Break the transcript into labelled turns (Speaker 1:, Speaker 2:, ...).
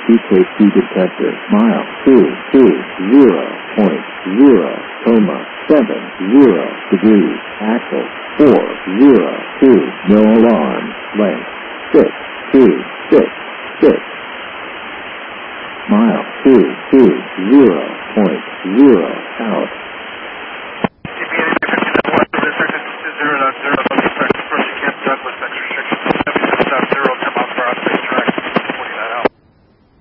Speaker 1: EKG detector. Mile 220.0, 70 axle 402. No alarm. Length 626.